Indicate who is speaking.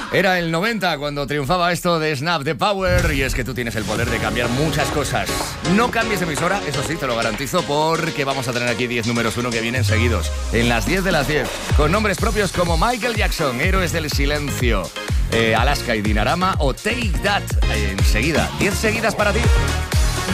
Speaker 1: Era el 90 cuando triunfaba esto de Snap the Power, y es que tú tienes el poder de cambiar muchas cosas. No cambies de emisora, eso sí, te lo garantizo, porque vamos a tener aquí 10 números 1 que vienen seguidos, en las 10 de las 10, con nombres propios como Michael Jackson, Héroes del Silencio, Alaska y Dinarama o Take That. Enseguida, 10 seguidas para ti.